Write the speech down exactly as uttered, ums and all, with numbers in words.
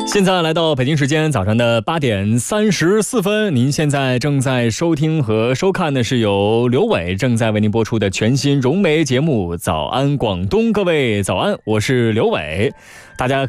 现在来到北京时间早上的八点三十四分，您现在正在收听和收看的是由刘伟正在为您播出的全新融媒节目《早安广东》。各位早安，我是刘伟。大家